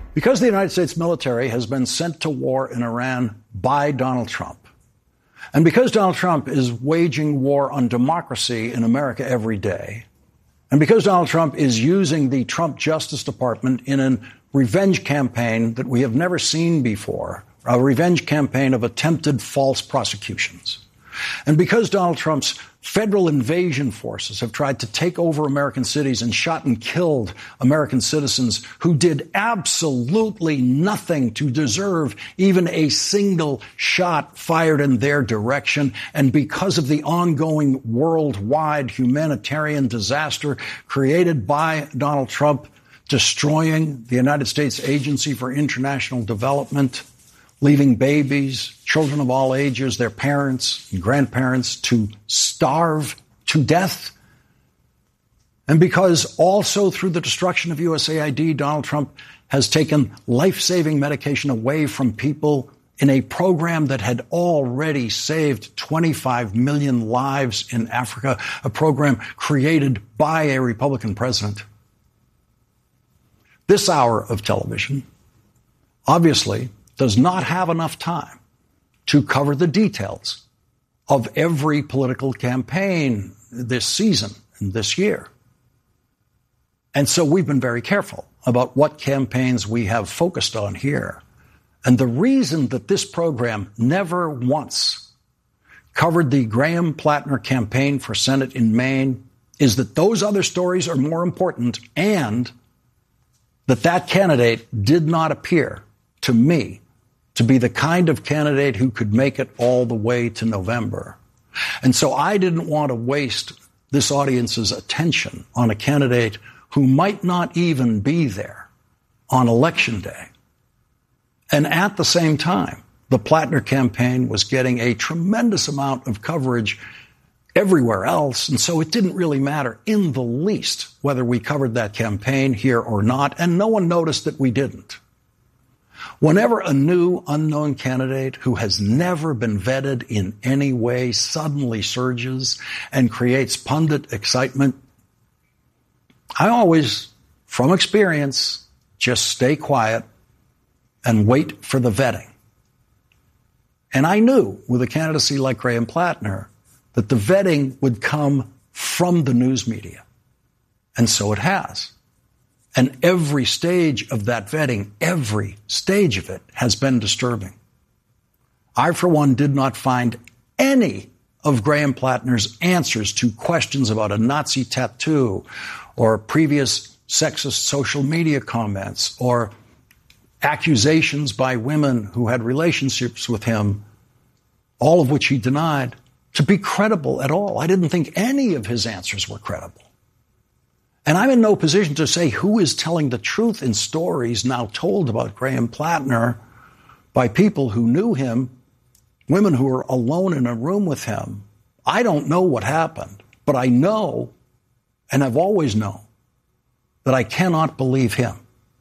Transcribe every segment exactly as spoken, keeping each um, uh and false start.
Because the United States military has been sent to war in Iran by Donald Trump, and because Donald Trump is waging war on democracy in America every day, and because Donald Trump is using the Trump Justice Department in a revenge campaign that we have never seen before, a revenge campaign of attempted false prosecutions, and because Donald Trump's federal invasion forces have tried to take over American cities and shot and killed American citizens who did absolutely nothing to deserve even a single shot fired in their direction, and because of the ongoing worldwide humanitarian disaster created by Donald Trump, destroying the United States Agency for International Development, leaving babies, children of all ages, their parents and grandparents to starve to death. And because also through the destruction of U S A I D, Donald Trump has taken life-saving medication away from people in a program that had already saved twenty-five million lives in Africa, a program created by a Republican president. This hour of television obviously does not have enough time to cover the details of every political campaign this season and this year. And so we've been very careful about what campaigns we have focused on here. And the reason that this program never once covered the Graham Plattner campaign for Senate in Maine is that those other stories are more important, and that that candidate did not appear to me to be the kind of candidate who could make it all the way to November. And so I didn't want to waste this audience's attention on a candidate who might not even be there on Election Day. And at the same time, the Plattner campaign was getting a tremendous amount of coverage everywhere else, and so it didn't really matter in the least whether we covered that campaign here or not, and no one noticed that we didn't. Whenever a new unknown candidate who has never been vetted in any way suddenly surges and creates pundit excitement, I always, from experience, just stay quiet and wait for the vetting. And I knew with a candidacy like Graham Plattner that the vetting would come from the news media. And so it has. And every stage of that vetting, every stage of it, has been disturbing. I, for one, did not find any of Graham Plattner's answers to questions about a Nazi tattoo or previous sexist social media comments or accusations by women who had relationships with him, all of which he denied, to be credible at all. I didn't think any of his answers were credible. And I'm in no position to say who is telling the truth in stories now told about Graham Plattner by people who knew him, women who were alone in a room with him. I don't know what happened, but I know, and I've always known, that I cannot believe him.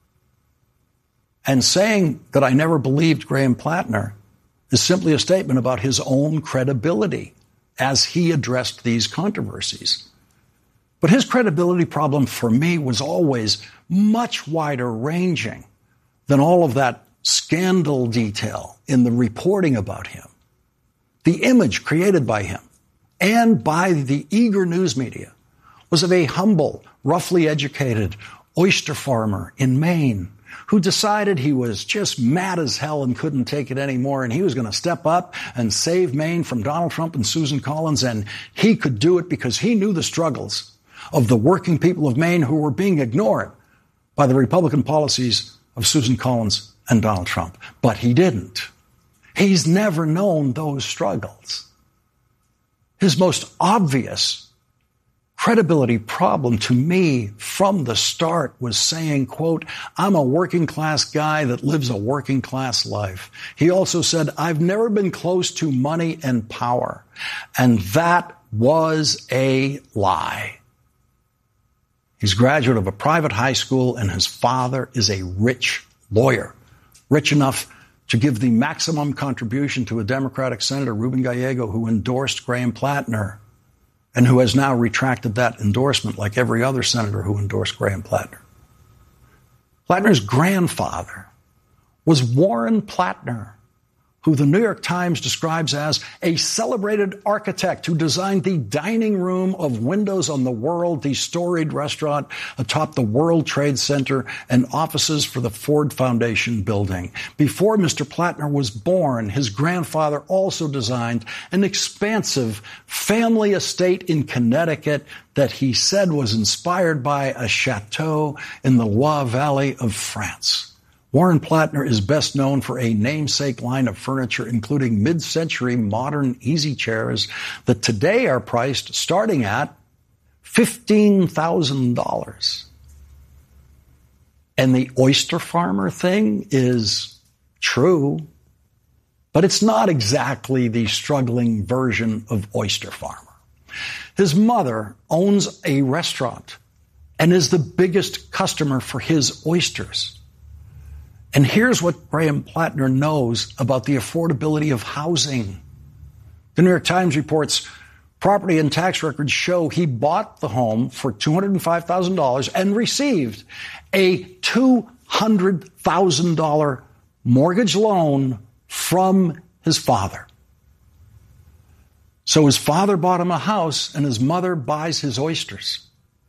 And saying that I never believed Graham Plattner is simply a statement about his own credibility as he addressed these controversies. But his credibility problem for me was always much wider ranging than all of that scandal detail in the reporting about him. The image created by him and by the eager news media was of a humble, roughly educated oyster farmer in Maine who decided he was just mad as hell and couldn't take it anymore, and he was going to step up and save Maine from Donald Trump and Susan Collins, and he could do it because he knew the struggles of the working people of Maine who were being ignored by the Republican policies of Susan Collins and Donald Trump. But he didn't. He's never known those struggles. His most obvious credibility problem to me from the start was saying, quote, I'm a working class guy that lives a working class life. He also said, I've never been close to money and power. And that was a lie. He's a graduate of a private high school, and his father is a rich lawyer, rich enough to give the maximum contribution to a Democratic Senator, Ruben Gallego, who endorsed Graham Plattner and who has now retracted that endorsement like every other senator who endorsed Graham Plattner. Plattner's grandfather was Warren Plattner, who the New York Times describes as a celebrated architect who designed the dining room of Windows on the World, the storied restaurant atop the World Trade Center, and offices for the Ford Foundation building. Before Mister Plattner was born, his grandfather also designed an expansive family estate in Connecticut that he said was inspired by a chateau in the Loire Valley of France. Warren Plattner is best known for a namesake line of furniture, including mid-century modern easy chairs that today are priced starting at fifteen thousand dollars. And the oyster farmer thing is true, but it's not exactly the struggling version of oyster farmer. His mother owns a restaurant and is the biggest customer for his oysters. And here's what Graham Plattner knows about the affordability of housing. The New York Times reports property and tax records show he bought the home for two hundred five thousand dollars and received a two hundred thousand dollars mortgage loan from his father. So his father bought him a house and his mother buys his oysters.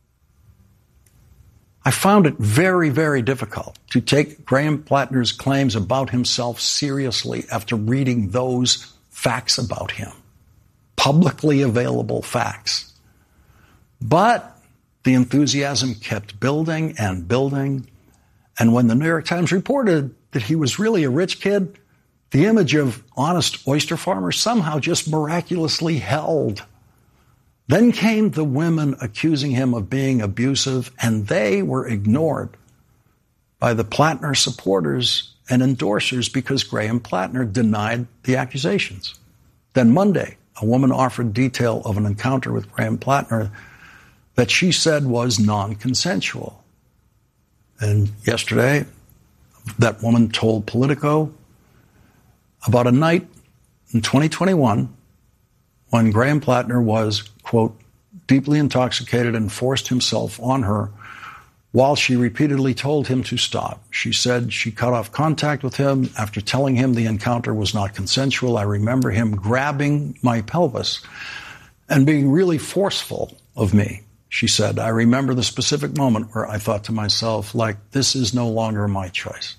I found it very, very difficult to take Graham Plattner's claims about himself seriously after reading those facts about him, publicly available facts. But the enthusiasm kept building and building. And when the New York Times reported that he was really a rich kid, the image of honest oyster farmer somehow just miraculously held. Then came the women accusing him of being abusive, and they were ignored by the Plattner supporters and endorsers because Graham Plattner denied the accusations. Then Monday, a woman offered detail of an encounter with Graham Plattner that she said was non-consensual. And yesterday, that woman told Politico about a night in twenty twenty-one when Graham Plattner was, quote, deeply intoxicated and forced himself on her while she repeatedly told him to stop. She said she cut off contact with him after telling him the encounter was not consensual. I remember him grabbing my pelvis and being really forceful of me. She said, I remember the specific moment where I thought to myself, like, this is no longer my choice.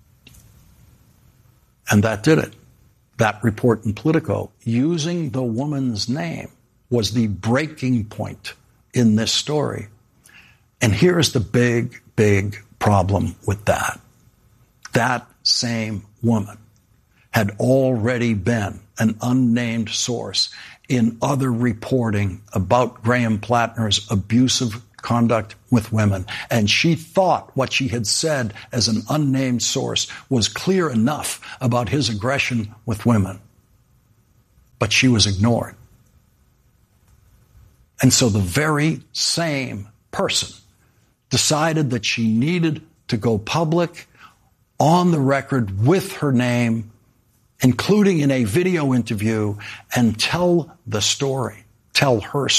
And that did it. That report in Politico, using the woman's name, was the breaking point in this story. And here's the big, big problem with that. That same woman had already been an unnamed source in other reporting about Graham Plattner's abusive conduct with women. And she thought what she had said as an unnamed source was clear enough about his aggression with women. But she was ignored. And so the very same person decided that she needed to go public on the record with her name, including in a video interview, and tell the story, tell her story.